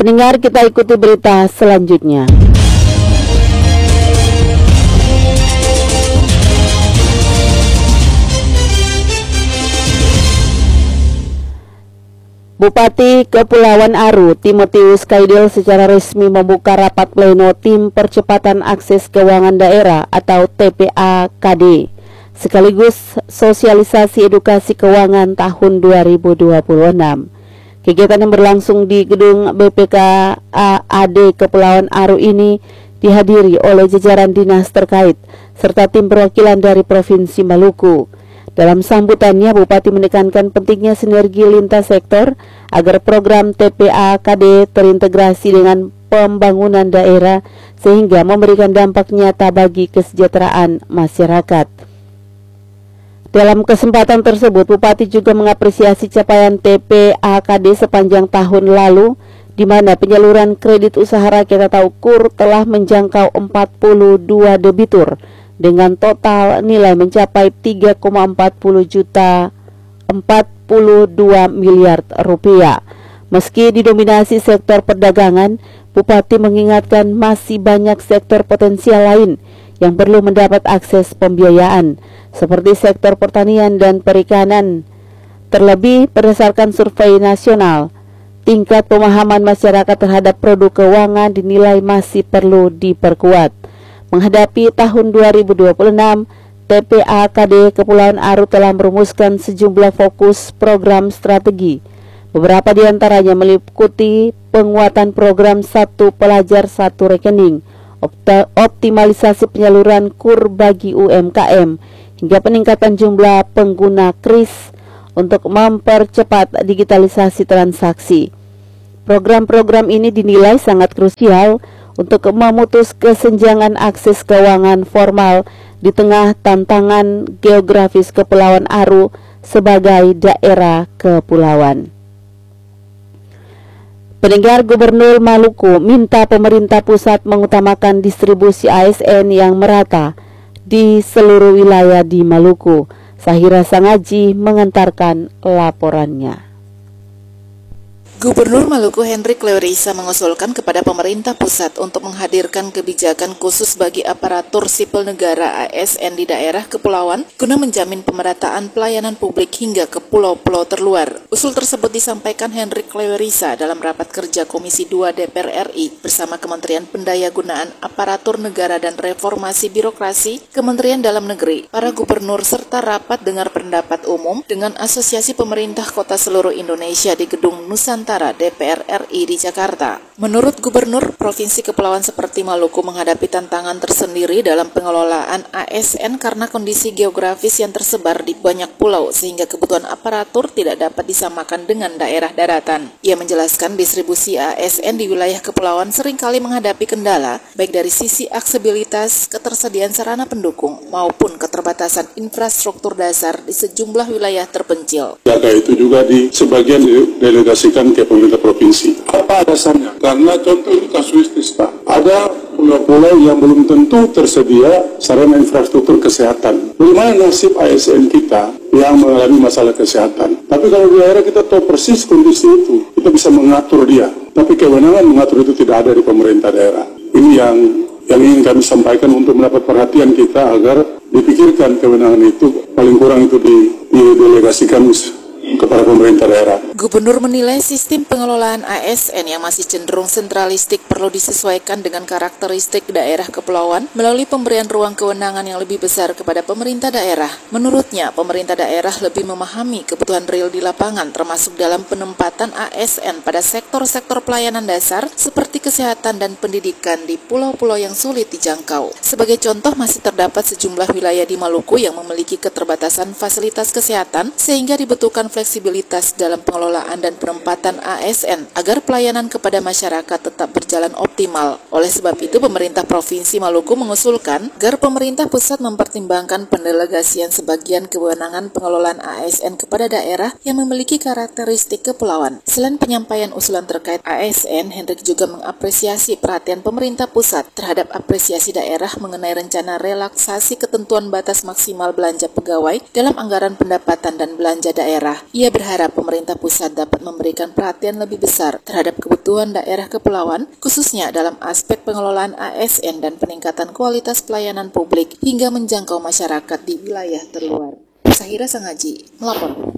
Pendengar, kita ikuti berita selanjutnya. Bupati Kepulauan Aru, Timotius Kaidil secara resmi membuka rapat pleno Tim Percepatan Akses Keuangan Daerah atau TPA-KD, sekaligus sosialisasi edukasi keuangan tahun 2026. Kegiatan yang berlangsung di gedung BPKAD Kepulauan Aru ini dihadiri oleh jajaran dinas terkait serta tim perwakilan dari Provinsi Maluku. Dalam sambutannya, Bupati menekankan pentingnya sinergi lintas sektor agar program TPA-KD terintegrasi dengan pembangunan daerah sehingga memberikan dampak nyata bagi kesejahteraan masyarakat. Dalam kesempatan tersebut, Bupati juga mengapresiasi capaian TPA-KD sepanjang tahun lalu, di mana penyaluran kredit usaha rakyat atau KUR telah menjangkau 42 debitur dengan total nilai mencapai 3,42 miliar rupiah. Meski didominasi sektor perdagangan, Bupati mengingatkan masih banyak sektor potensial lain yang perlu mendapat akses pembiayaan, seperti sektor pertanian dan perikanan. Terlebih, berdasarkan survei nasional, tingkat pemahaman masyarakat terhadap produk keuangan dinilai masih perlu diperkuat. Menghadapi tahun 2026, TPA-KD Kepulauan Aru telah merumuskan sejumlah fokus program strategi. Beberapa di antaranya meliputi penguatan program Satu Pelajar Satu Rekening, optimalisasi penyaluran KUR bagi UMKM, hingga peningkatan jumlah pengguna KRIS untuk mempercepat digitalisasi transaksi. Program-program ini dinilai sangat krusial untuk memutus kesenjangan akses keuangan formal di tengah tantangan geografis Kepulauan Aru sebagai daerah kepulauan. Pendengar, Gubernur Maluku minta pemerintah pusat mengutamakan distribusi ASN yang merata di seluruh wilayah di Maluku. Sahira Sangaji mengantarkan laporannya. Gubernur Maluku Hendrik Leorisa mengusulkan kepada pemerintah pusat untuk menghadirkan kebijakan khusus bagi aparatur sipil negara ASN di daerah kepulauan guna menjamin pemerataan pelayanan publik hingga ke pulau-pulau terluar. Usul tersebut disampaikan Hendrik Leorisa dalam rapat kerja Komisi 2 DPR RI bersama Kementerian Pendayagunaan Aparatur Negara dan Reformasi Birokrasi, Kementerian Dalam Negeri, para gubernur serta rapat dengar pendapat umum dengan Asosiasi Pemerintah Kota Seluruh Indonesia di Gedung Nusantara DPR RI di Jakarta. Menurut Gubernur, Provinsi Kepulauan seperti Maluku menghadapi tantangan tersendiri dalam pengelolaan ASN karena kondisi geografis yang tersebar di banyak pulau sehingga kebutuhan aparatur tidak dapat disamakan dengan daerah daratan. Ia menjelaskan distribusi ASN di wilayah kepulauan seringkali menghadapi kendala baik dari sisi aksesibilitas, ketersediaan sarana pendukung maupun keterbatasan infrastruktur dasar di sejumlah wilayah terpencil. Data itu juga di sebagian didelegasikan ke pemerintah provinsi. Apa alasannya? Karena contoh ini kasuistis, Pak. Ada pulau-pulau yang belum tentu tersedia sarana infrastruktur kesehatan. Bagaimana nasib ASN kita yang mengalami masalah kesehatan? Tapi kalau di daerah kita tahu persis kondisi itu, kita bisa mengatur dia. Tapi kewenangan mengatur itu tidak ada di pemerintah daerah. Ini yang ingin kami sampaikan untuk mendapat perhatian kita agar dipikirkan kewenangan itu paling kurang itu didelegasikan kepada pemerintah daerah. Gubernur menilai sistem pengelolaan ASN yang masih cenderung sentralistik perlu disesuaikan dengan karakteristik daerah kepulauan melalui pemberian ruang kewenangan yang lebih besar kepada pemerintah daerah. Menurutnya, pemerintah daerah lebih memahami kebutuhan real di lapangan termasuk dalam penempatan ASN pada sektor-sektor pelayanan dasar seperti kesehatan dan pendidikan di pulau-pulau yang sulit dijangkau. Sebagai contoh, masih terdapat sejumlah wilayah di Maluku yang memiliki keterbatasan fasilitas kesehatan sehingga dibutuhkan fleksibilitas dalam pengelolaan dan penempatan ASN agar pelayanan kepada masyarakat tetap berjalan optimal. Oleh sebab itu, pemerintah Provinsi Maluku mengusulkan agar pemerintah pusat mempertimbangkan pendelegasian sebagian kewenangan pengelolaan ASN kepada daerah yang memiliki karakteristik kepulauan. Selain penyampaian usulan terkait ASN, Hendrik juga mengapresiasi perhatian pemerintah pusat terhadap apresiasi daerah mengenai rencana relaksasi ketentuan batas maksimal belanja pegawai dalam anggaran pendapatan dan belanja daerah. Ia berharap pemerintah pusat dapat memberikan perhatian lebih besar terhadap kebutuhan daerah kepulauan, khususnya dalam aspek pengelolaan ASN dan peningkatan kualitas pelayanan publik hingga menjangkau masyarakat di wilayah terluar. Sahira Sangaji melaporkan.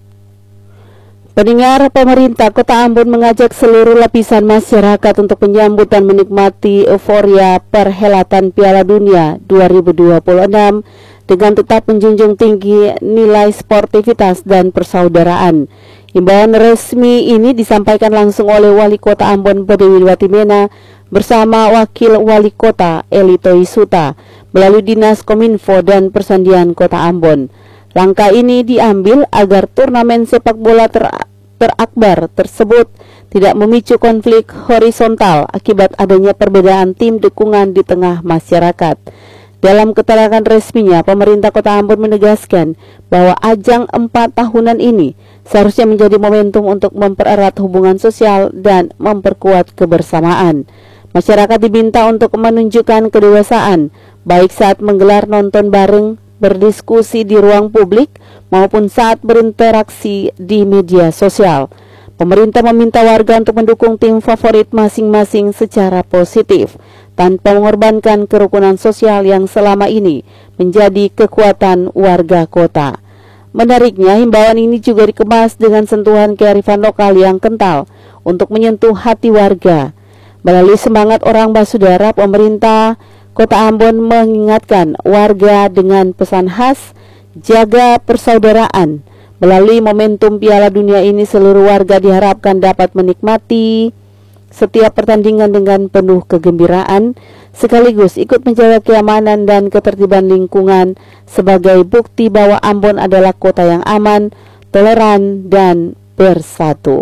Pendengar, pemerintah Kota Ambon mengajak seluruh lapisan masyarakat untuk menyambut dan menikmati euforia perhelatan Piala Dunia 2026 dengan tetap menjunjung tinggi nilai sportivitas dan persaudaraan. Himbauan resmi ini disampaikan langsung oleh Wali Kota Ambon Bedewilwati Mena bersama Wakil Wali Kota Elito Isuta melalui Dinas Kominfo dan Persandian Kota Ambon. Langkah ini diambil agar turnamen sepak bola terakbar tersebut tidak memicu konflik horizontal akibat adanya perbedaan tim dukungan di tengah masyarakat. Dalam keterangan resminya, pemerintah Kota Ambon menegaskan bahwa ajang 4 tahunan ini seharusnya menjadi momentum untuk mempererat hubungan sosial dan memperkuat kebersamaan. Masyarakat diminta untuk menunjukkan kedewasaan, baik saat menggelar nonton bareng, berdiskusi di ruang publik, maupun saat berinteraksi di media sosial. Pemerintah meminta warga untuk mendukung tim favorit masing-masing secara positif, tanpa mengorbankan kerukunan sosial yang selama ini menjadi kekuatan warga kota. Menariknya, himbauan ini juga dikemas dengan sentuhan kearifan lokal yang kental untuk menyentuh hati warga. Melalui semangat orang basudara, pemerintah Kota Ambon mengingatkan warga dengan pesan khas, jaga persaudaraan. Melalui momentum Piala Dunia ini, seluruh warga diharapkan dapat menikmati setiap pertandingan dengan penuh kegembiraan, sekaligus ikut menjaga keamanan dan ketertiban lingkungan sebagai bukti bahwa Ambon adalah kota yang aman, toleran, dan bersatu.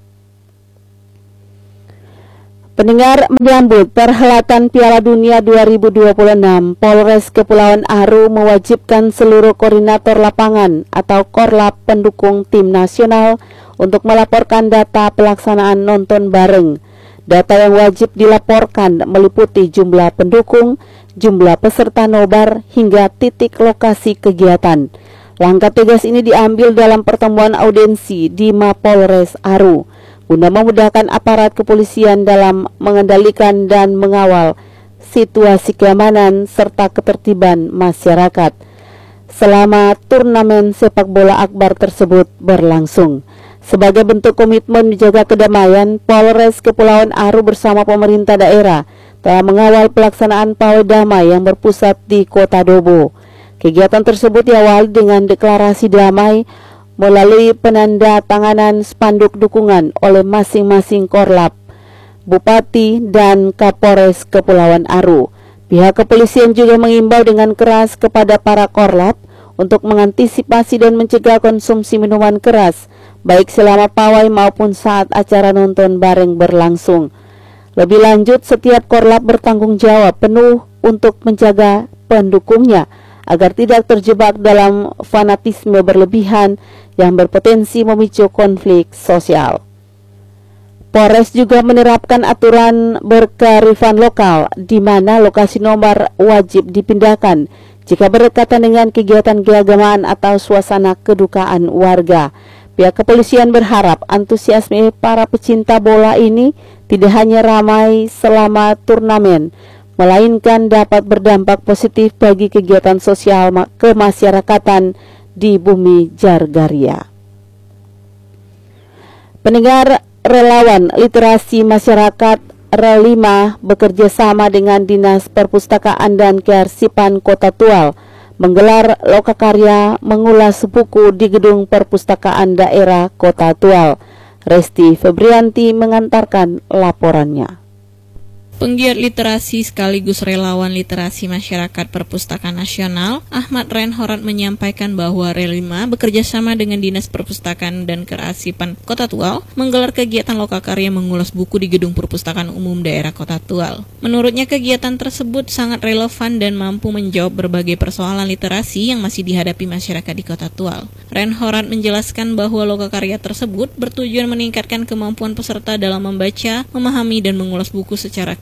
Pendengar, menyambut perhelatan Piala Dunia 2026, Polres Kepulauan Aru mewajibkan seluruh koordinator lapangan atau korlap pendukung tim nasional untuk melaporkan data pelaksanaan nonton bareng. Data yang wajib dilaporkan meliputi jumlah pendukung, jumlah peserta nobar, hingga titik lokasi kegiatan. Langkah tegas ini diambil dalam pertemuan audiensi di Mapolres Aru guna memudahkan aparat kepolisian dalam mengendalikan dan mengawal situasi keamanan serta ketertiban masyarakat selama turnamen sepak bola akbar tersebut berlangsung. Sebagai bentuk komitmen menjaga kedamaian, Polres Kepulauan Aru bersama pemerintah daerah telah mengawal pelaksanaan pawai damai yang berpusat di Kota Dobo. Kegiatan tersebut diawali dengan deklarasi damai melalui penandatanganan spanduk dukungan oleh masing-masing korlap, Bupati, dan Kapolres Kepulauan Aru. Pihak kepolisian juga mengimbau dengan keras kepada para korlap untuk mengantisipasi dan mencegah konsumsi minuman keras, baik selama pawai maupun saat acara nonton bareng berlangsung. Lebih lanjut, setiap korlap bertanggung jawab penuh untuk menjaga pendukungnya agar tidak terjebak dalam fanatisme berlebihan yang berpotensi memicu konflik sosial. Polres juga menerapkan aturan berkearifan lokal di mana lokasi nobar wajib dipindahkan jika berdekatan dengan kegiatan keagamaan atau suasana kedukaan warga. Pihak kepolisian berharap antusiasme para pecinta bola ini tidak hanya ramai selama turnamen, melainkan dapat berdampak positif bagi kegiatan sosial kemasyarakatan di Bumi Jargaria. Pendengar, relawan literasi masyarakat REL5 bekerja sama dengan Dinas Perpustakaan dan Kearsipan Kota Tual menggelar lokakarya mengulas buku di Gedung Perpustakaan Daerah Kota Tual. Resti Febrianti mengantarkan laporannya. Penggiat literasi sekaligus relawan literasi masyarakat Perpustakaan Nasional, Ahmad Renhorat menyampaikan bahwa REL5 bekerjasama dengan Dinas Perpustakaan dan Kearsipan Kota Tual menggelar kegiatan lokakarya mengulas buku di Gedung Perpustakaan Umum Daerah Kota Tual. Menurutnya kegiatan tersebut sangat relevan dan mampu menjawab berbagai persoalan literasi yang masih dihadapi masyarakat di Kota Tual. Renhorat menjelaskan bahwa lokakarya tersebut bertujuan meningkatkan kemampuan peserta dalam membaca, memahami, dan mengulas buku secara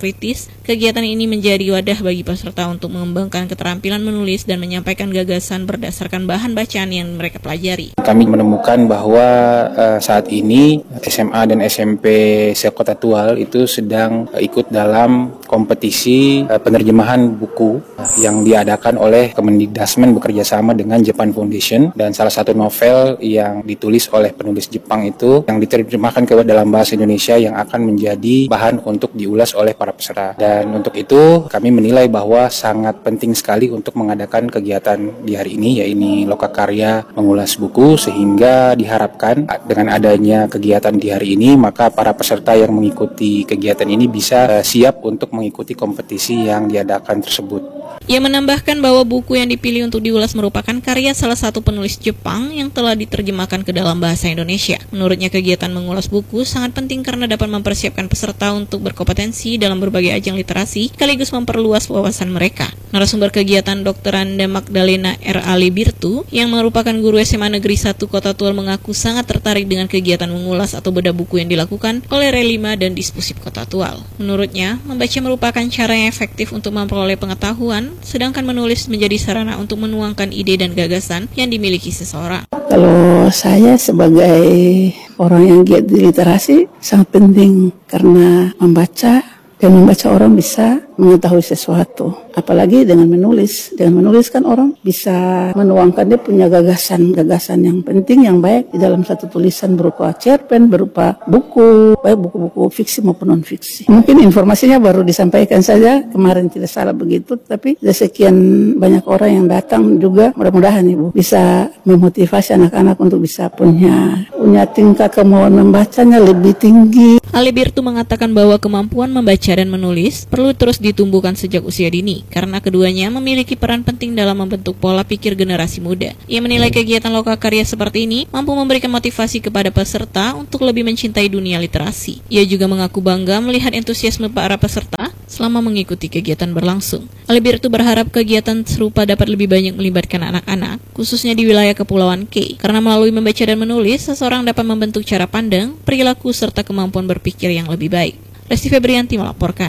kritis, kegiatan ini menjadi wadah bagi peserta untuk mengembangkan keterampilan menulis dan menyampaikan gagasan berdasarkan bahan bacaan yang mereka pelajari. Kami menemukan bahwa saat ini SMA dan SMP Sekota Tual itu sedang ikut dalam kompetisi penerjemahan buku yang diadakan oleh Kemendikdasmen bekerjasama dengan Japan Foundation, dan salah satu novel yang ditulis oleh penulis Jepang itu yang diterjemahkan ke dalam bahasa Indonesia yang akan menjadi bahan untuk diulas oleh para peserta. Dan untuk itu kami menilai bahwa sangat penting sekali untuk mengadakan kegiatan di hari ini, yaitu Lokakarya mengulas buku, sehingga diharapkan dengan adanya kegiatan di hari ini maka para peserta yang mengikuti kegiatan ini bisa siap untuk mengikuti kompetisi yang diadakan tersebut. Ia menambahkan bahwa buku yang dipilih untuk diulas merupakan karya salah satu penulis Jepang yang telah diterjemahkan ke dalam bahasa Indonesia. Menurutnya, kegiatan mengulas buku sangat penting karena dapat mempersiapkan peserta untuk berkompetensi dalam berbagai ajang literasi, sekaligus memperluas wawasan mereka. Narasumber kegiatan Dr. Anda Magdalena R. Alibirtu, yang merupakan guru SMA Negeri 1 Kota Tual, mengaku sangat tertarik dengan kegiatan mengulas atau bedah buku yang dilakukan oleh Relima dan Dispusip Kota Tual. Menurutnya, membaca merupakan cara yang efektif untuk memperoleh pengetahuan, sedangkan menulis menjadi sarana untuk menuangkan ide dan gagasan yang dimiliki seseorang. Kalau saya sebagai orang yang giat di literasi sangat penting, karena membaca orang bisa mengetahui sesuatu. Apalagi dengan menulis. Dengan menulis kan orang bisa menuangkan dia punya gagasan yang penting, yang baik di dalam satu tulisan, berupa cerpen, berupa buku, baik buku-buku fiksi maupun non-fiksi. Mungkin informasinya baru disampaikan saja, kemarin tidak salah begitu, tapi ada sekian banyak orang yang datang juga. Mudah-mudahan Ibu bisa memotivasi anak-anak untuk bisa punya tingkat kemauan membacanya lebih tinggi. Alibirtu mengatakan bahwa kemampuan membaca dan menulis perlu terus ditumbuhkan sejak usia dini, karena keduanya memiliki peran penting dalam membentuk pola pikir generasi muda. Ia menilai kegiatan Lokakarya seperti ini mampu memberikan motivasi kepada peserta untuk lebih mencintai dunia literasi. Ia juga mengaku bangga melihat antusiasme para peserta selama mengikuti kegiatan berlangsung. Alibirtu berharap kegiatan serupa dapat lebih banyak melibatkan anak-anak, khususnya di wilayah Kepulauan K, karena melalui membaca dan menulis, seseorang dapat membentuk cara pandang, perilaku, serta kemampuan berpikir yang lebih baik. Lesti Febrianti melaporkan.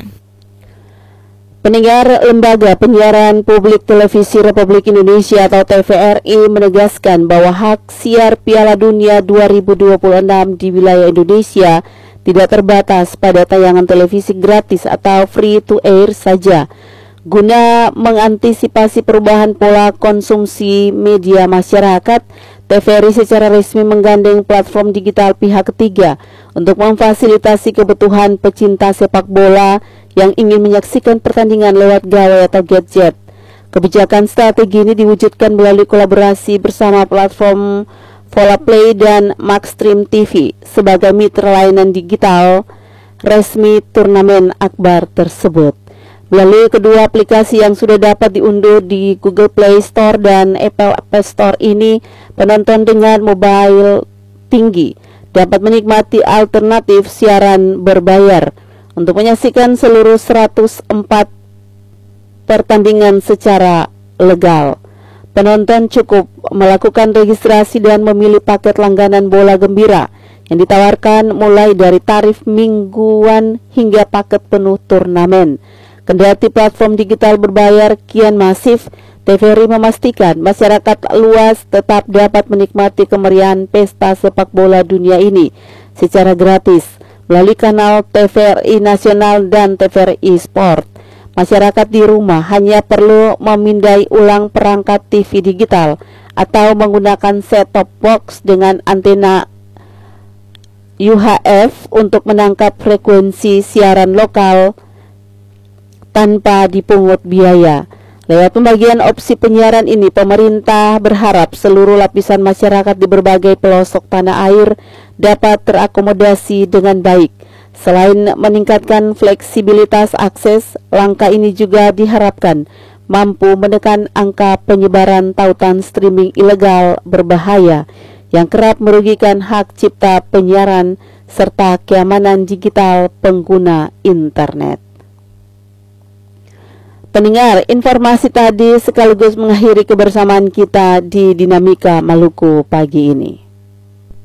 Pendengar, Lembaga Penyiaran Publik Televisi Republik Indonesia atau TVRI menegaskan bahwa hak siar Piala Dunia 2026 di wilayah Indonesia tidak terbatas pada tayangan televisi gratis atau free to air saja. Guna mengantisipasi perubahan pola konsumsi media masyarakat, TVRI secara resmi menggandeng platform digital pihak ketiga untuk memfasilitasi kebutuhan pecinta sepak bola yang ingin menyaksikan pertandingan lewat gawai atau gadget. Kebijakan strategi ini diwujudkan melalui kolaborasi bersama platform Volaplay dan Maxstream TV sebagai mitra layanan digital resmi turnamen akbar tersebut. Melalui kedua aplikasi yang sudah dapat diunduh di Google Play Store dan Apple App Store ini, penonton dengan mobile tinggi dapat menikmati alternatif siaran berbayar untuk menyaksikan seluruh 104 pertandingan secara legal. Penonton cukup melakukan registrasi dan memilih paket langganan bola gembira yang ditawarkan mulai dari tarif mingguan hingga paket penuh turnamen. Kendati platform digital berbayar kian masif, TVRI memastikan masyarakat luas tetap dapat menikmati kemeriahan pesta sepak bola dunia ini secara gratis melalui kanal TVRI Nasional dan TVRI Sport. Masyarakat di rumah hanya perlu memindai ulang perangkat TV digital atau menggunakan set-top box dengan antena UHF untuk menangkap frekuensi siaran lokal tanpa dipungut biaya. Lewat pembagian opsi penyiaran ini, pemerintah berharap seluruh lapisan masyarakat di berbagai pelosok tanah air dapat terakomodasi dengan baik. Selain meningkatkan fleksibilitas akses, langkah ini juga diharapkan mampu menekan angka penyebaran tautan streaming ilegal berbahaya yang kerap merugikan hak cipta penyiaran serta keamanan digital pengguna internet. Pendengar, informasi tadi sekaligus mengakhiri kebersamaan kita di Dinamika Maluku pagi ini.